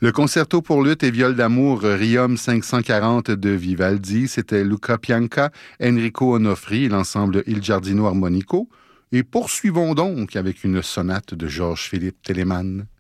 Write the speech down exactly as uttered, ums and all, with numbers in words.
Le concerto pour luth et viol d'amour Riom cinq cent quarante de Vivaldi, c'était Luca Pianca, Enrico Onofri et l'ensemble Il Giardino Armonico. Et poursuivons donc avec une sonate de Georges-Philippe Telemann.